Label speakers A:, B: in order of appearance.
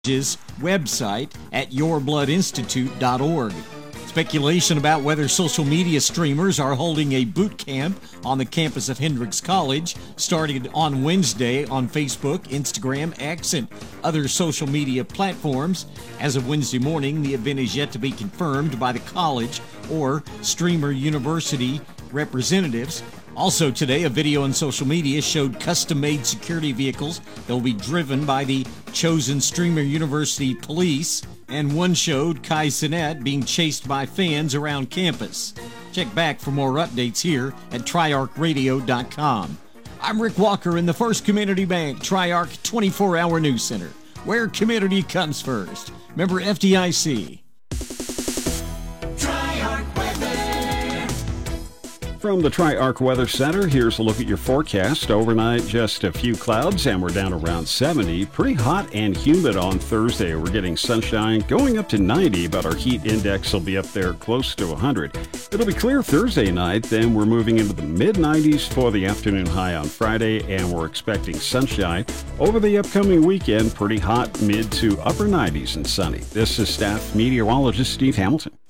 A: website at yourbloodinstitute.org. Speculation about whether social media streamers are holding a boot camp on the campus of Hendrix College started on Wednesday on Facebook, Instagram, X, and other social media platforms. As of Wednesday morning, the event is yet to be confirmed by the college or Streamer University representatives. Also today, a video on social media showed custom-made security vehicles that will be driven by the chosen Streamer University police, and one showed Kai Cenat being chased by fans around campus. Check back for more updates here at triarchradio.com. I'm Rick Walker in the First Community Bank Triarch 24-Hour News Center, where community comes first. Member FDIC.
B: From the Triarch Weather Center, here's a look at your forecast. Overnight, just a few clouds, and we're down around 70. Pretty hot and humid on Thursday. We're getting sunshine going up to 90, but our heat index will be up there close to 100. It'll be clear Thursday night, then we're moving into the mid-90s for the afternoon high on Friday, and we're expecting sunshine. Over the upcoming weekend, pretty hot, mid to upper 90s and sunny. This is staff meteorologist Steve Hamilton.